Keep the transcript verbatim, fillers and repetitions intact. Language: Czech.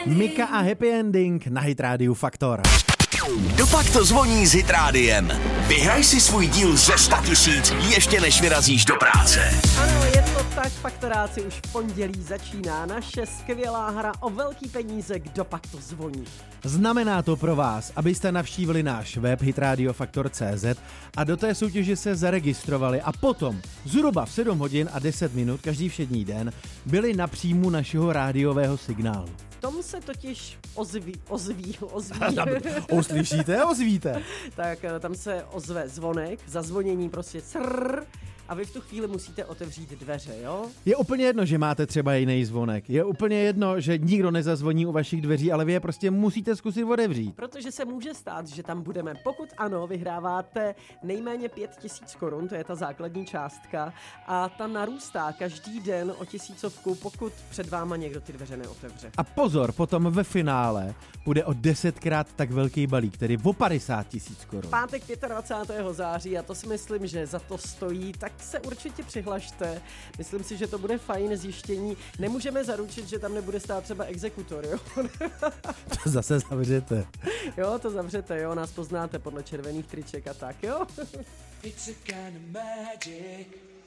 Mika a Happy Ending na Hit Radio Faktor. Kdopak to zvoní s Hit Rádiem. Vyhraj si svůj díl ze sta tisíc ještě než vyrazíš do práce. Ano, je to tak, Faktoráci, už v pondělí začíná naše skvělá hra o velký peníze, Kdopak to zvoní. Znamená to pro vás, abyste navštívili náš web hitradiofaktor tečka cé zet a do té soutěže se zaregistrovali a potom zhruba v sedm hodin a deset minut každý všední den byli na příjmu našeho rádiového signálu. V tom se totiž ozví, ozví, ozví. Uslyšíte, ozvíte. Tak tam se ozve zvonek, zazvonění prostě crrr, a vy v tu chvíli musíte otevřít dveře, jo? Je úplně jedno, že máte třeba jiný zvonek. Je úplně jedno, že nikdo nezazvoní u vašich dveří, ale vy je prostě musíte zkusit otevřít. Protože se může stát, že tam budeme. Pokud ano, vyhráváte nejméně pět tisíc korun, to je ta základní částka, a ta narůstá každý den o tisícovku, pokud před váma někdo ty dveře neotevře. A pozor, potom ve finále bude o desetkrát tak velký balík, tedy o padesát tisíc korun. Pátek dvacátého pátého září, a to si myslím, že za to stojí, tak se určitě přihlašte. Myslím si, že to bude fajn zjištění. Nemůžeme zaručit, že tam nebude stát třeba exekutor, jo? To zase zavřete. Jo, to zavřete, jo, nás poznáte podle červených triček a tak, jo? It's a kind of magic.